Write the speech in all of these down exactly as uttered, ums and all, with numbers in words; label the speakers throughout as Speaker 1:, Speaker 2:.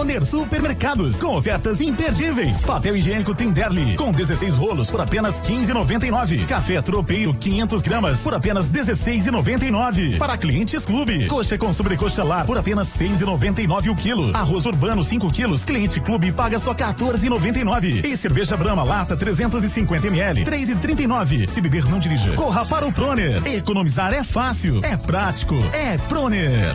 Speaker 1: Proner Supermercados, com ofertas imperdíveis. Papel higiênico Tenderly, com dezesseis rolos por apenas quinze e noventa e nove. Café Tropeiro, quinhentos gramas, por apenas dezesseis e noventa e nove. Para clientes Clube, coxa com sobrecoxa lá, por apenas seis e noventa e nove o quilo. Arroz Urbano, cinco quilos, cliente Clube paga só quatorze e noventa e nove. E cerveja Brahma lata trezentos e cinquenta mililitros, três e trinta e nove. Se beber, não dirija. Corra para o Proner. Economizar é fácil, é prático, é Proner.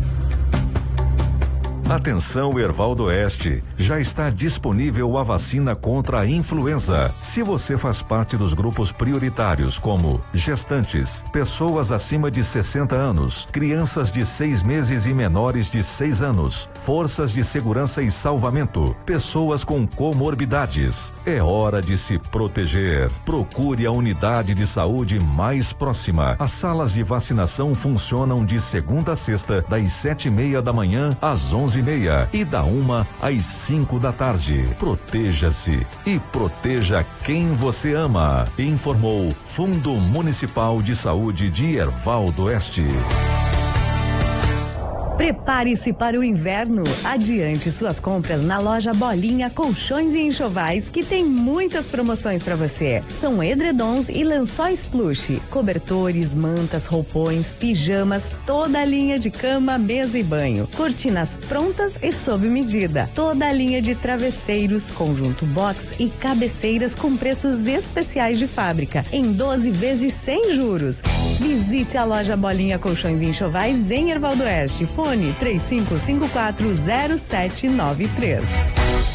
Speaker 2: Atenção, Erval do Oeste, já está disponível a vacina contra a influenza. Se você faz parte dos grupos prioritários, como gestantes, pessoas acima de sessenta anos, crianças de seis meses e menores de seis anos, forças de segurança e salvamento, pessoas com comorbidades, é hora de se proteger. Procure a unidade de saúde mais próxima. As salas de vacinação funcionam de segunda a sexta, das sete e meia da manhã às onze e meia e da uma às cinco da tarde. Proteja-se e proteja quem você ama. Informou Fundo Municipal de Saúde de Erval do Oeste.
Speaker 3: Prepare-se para o inverno. Adiante suas compras na loja Bolinha Colchões e Enxovais, que tem muitas promoções para você. São edredons e lençóis plush, cobertores, mantas, roupões, pijamas, toda a linha de cama, mesa e banho, cortinas prontas e sob medida, toda a linha de travesseiros, conjunto box e cabeceiras com preços especiais de fábrica, em doze vezes sem juros. Visite a loja Bolinha Colchões e Enxovais em Erval do Oeste. Fone três cinco cinco quatro zero sete nove três.